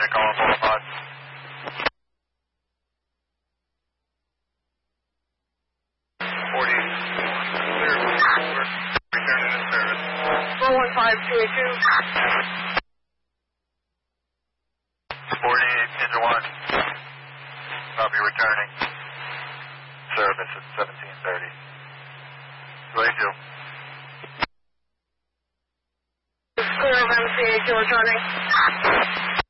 unit calling Boulevard. 40, clear, returning to service. 415 CA2. 48, Ninja 1. I'll be returning. Service at 1730. 22. Clear of MCA2 returning.